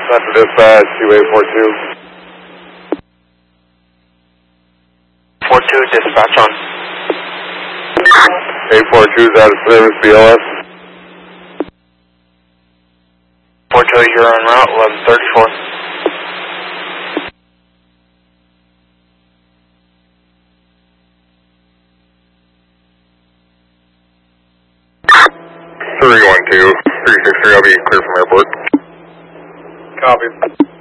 Central Dispatch, 2842. 42, dispatch on. 842 is out of service, BLS. 42, you're en route, 1134. Three 363, I'll be clear from airport. Copy.